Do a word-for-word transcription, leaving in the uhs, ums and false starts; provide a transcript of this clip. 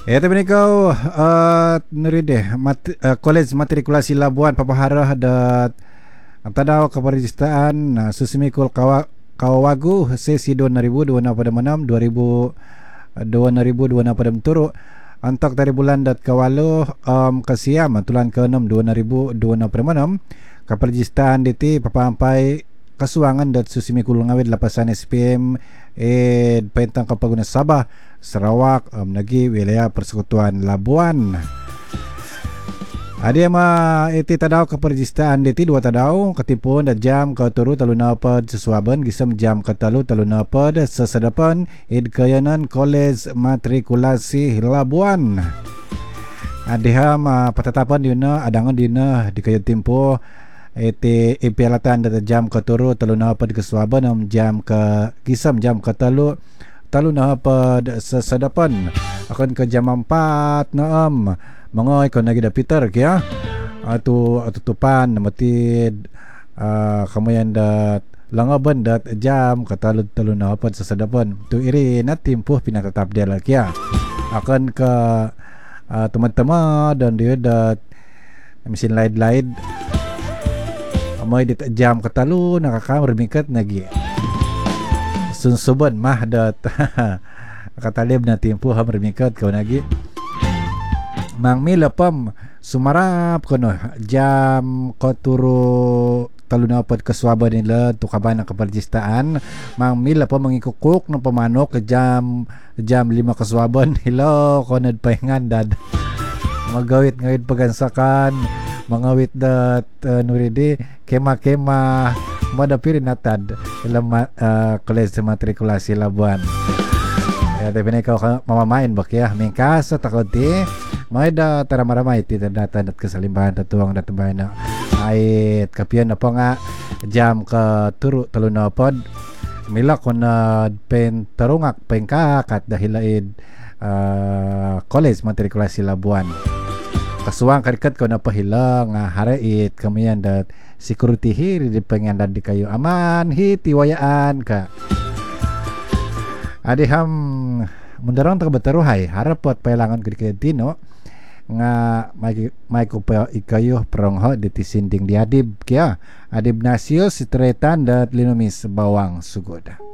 Ya tapi kau uh, nuri deh mat, uh, Kolej Matrikulasi Labuan papaharah dat tadaw keperegistaan uh, susimikul kawa kawagu sesi dua ribu dua puluh enam pada enam dua ribu dua ribu dua puluh enam pada turu antak dari bulan dat kawalu um, kesiam tulan ke enam dua ribu dua puluh enam pada enam keperegistaan diti papampai kasuangan dat susimikul ngawid lapasan S P M eh pentang kapaguna Sabah Sarawak um, lagi wilayah Persekutuan Labuan. Ada ma iti tadaw keperegistaan diti dua tadaw ketipun da jam ke turu talu napad sesuaban gisam jam ke talu talu napad sesedapan id kayanan Kolej Matrikulasi Labuan. Ada ma patatapan dina adangan dina di kaya tempo iti impelatan da jam ke turu talu napad kesuaban am jam ke gisam jam ke talu talu napad sesedapan akan ke jam empat naam mga ikon lagi da Peter kaya atu atutupan namatid uh, kamayan dat langaban dat jam katalud talo na apat sa sadapan tu iri na timpo pinatatap dia lagi ya akan ke uh, teman-teman dan dia dat mesin laid-laid amay dit jam katalu nakakamar mikat lagi sunsuban mah dat katalib na timpo hamar mikat kau lagi Mang mila pam sumarap kono jam koturo talu na apat kaswaba nila tukaban ng keperegistaan mang mila pam mangikukuk ng pamanok ke jam jam lima kaswaba nila kono pahingan dad magawit ngawit pagansakan mangawit dat uh, nuridi kema-kema madapirin natad ilang uh, Kolej Matrikulasi Labuan. Ya tapi ni kau mamamain bak ya mingkas takot ti may da taramaramay ti data dat kasalimbahan tatuang dat bayan na ay kapian na po nga jam ka turu talo na pod mila ko na pen tarungak pengkakat dahil laid uh, Kolej Matrikulasi Labuan kasuang karikat ko na pahila nga harait kamiyan dat security hiri di pengendan di kayo aman hiti wayaan ka adiham mundarang tagabataruhay harapot pailangan kadikadino nga may may ko pa ikayo prongho diti sinding diadib kya adib nasyo si tretan dat linumis bawang sugod.